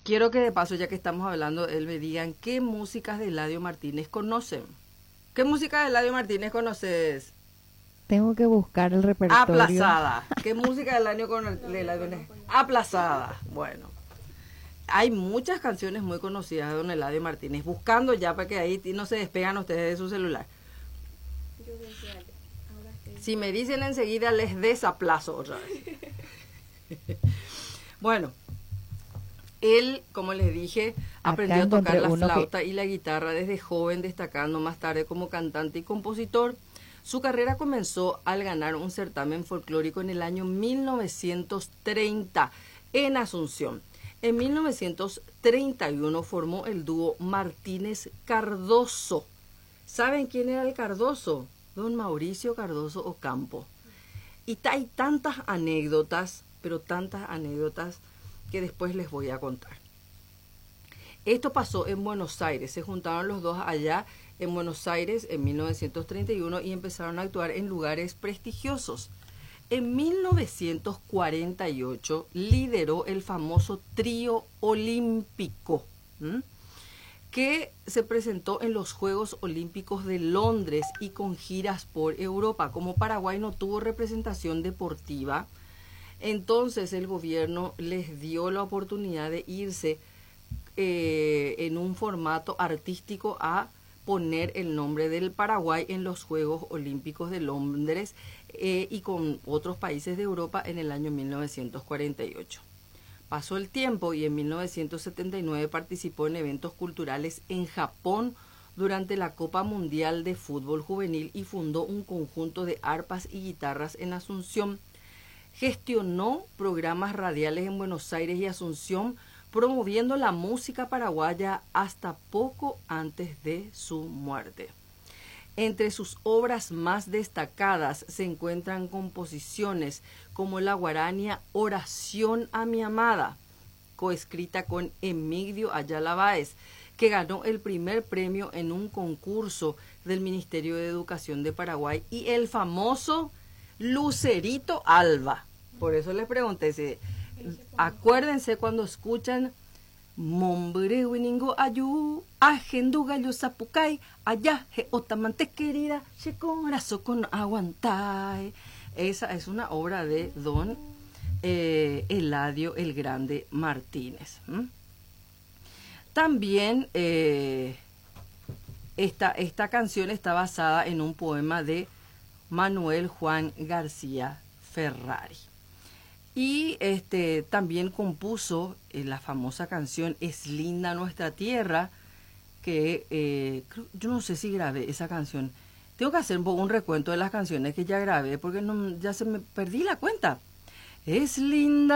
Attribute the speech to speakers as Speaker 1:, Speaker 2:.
Speaker 1: quiero que de paso, ya que estamos hablando, él me digan qué músicas de Eladio Martínez conocen. ¿Qué música de Eladio Martínez conoces?
Speaker 2: Tengo que buscar el repertorio.
Speaker 1: Aplazada. ¿Qué música del año de Eladio Martínez? Aplazada. Bueno, hay muchas canciones muy conocidas de don Eladio Martínez. Buscando ya para que ahí no se despegan ustedes de su celular. Si me dicen enseguida, les desaplazo otra vez. Bueno, él, como les dije, aprendió a tocar la flauta y la guitarra desde joven, destacando más tarde como cantante y compositor. Su carrera comenzó al ganar un certamen folclórico en el año 1930 en Asunción. En 1931 formó el dúo Martínez Cardoso. ¿Saben quién era el Cardoso? Don Mauricio Cardoso Ocampo. Y hay tantas anécdotas, pero tantas anécdotas que después les voy a contar. Esto pasó en Buenos Aires, se juntaron los dos allá en Buenos Aires en 1931 y empezaron a actuar en lugares prestigiosos. En 1948 lideró el famoso Trío Olímpico, que se presentó en los Juegos Olímpicos de Londres y con giras por Europa. Como Paraguay no tuvo representación deportiva, entonces el gobierno les dio la oportunidad de irse en un formato artístico a poner el nombre del Paraguay en los Juegos Olímpicos de Londres y con otros países de Europa en el año 1948. Pasó el tiempo y en 1979 participó en eventos culturales en Japón durante la Copa Mundial de Fútbol Juvenil y fundó un conjunto de arpas y guitarras en Asunción. Gestionó programas radiales en Buenos Aires y Asunción, promoviendo la música paraguaya hasta poco antes de su muerte. Entre sus obras más destacadas se encuentran composiciones como la guarania Oración a mi amada, coescrita con Emigdio Ayala Báez, que ganó el primer premio en un concurso del Ministerio de Educación de Paraguay, y el famoso Lucerito Alba. Por eso les pregunté, acuérdense cuando escuchan Mombre winingo ayu, ajendu gallo zapucay, allá je otamante querida, che corazón con aguantay. Esa es una obra de don Eladio el Grande Martínez. También esta canción está basada en un poema de Manuel Juan García Ferrari. Y también compuso la famosa canción Es linda nuestra tierra, que yo no sé si grabé esa canción. Tengo que hacer un recuento de las canciones que ya grabé porque ya se me perdí la cuenta. Es linda